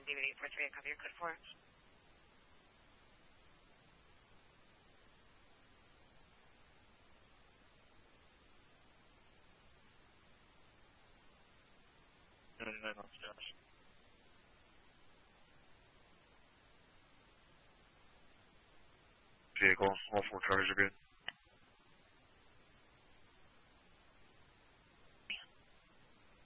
David 843, copy your code 4. Vehicle, all 4 cars are good.